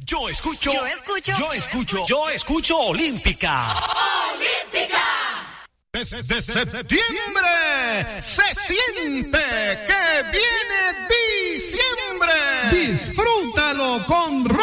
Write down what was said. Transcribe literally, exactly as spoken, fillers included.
Yo escucho. Yo escucho. Yo escucho. Yo escucho Olímpica. Olímpica. Desde septiembre se siente que viene diciembre. Disfrútalo con